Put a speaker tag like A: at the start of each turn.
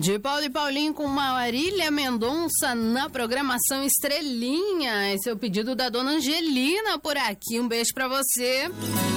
A: De Paulo e Paulinho com Marília Mendonça na programação Estrelinha. Esse é o pedido da dona Angelina por aqui. Um beijo pra você.